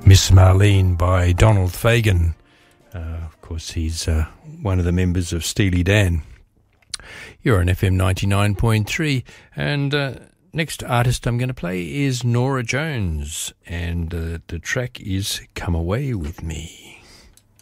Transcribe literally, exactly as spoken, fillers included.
Miss Marlene by Donald Fagen. Uh, of course, he's uh, one of the members of Steely Dan. You're on F M ninety-nine point three, and uh, next artist I'm going to play is Norah Jones, and uh, the track is Come Away With Me.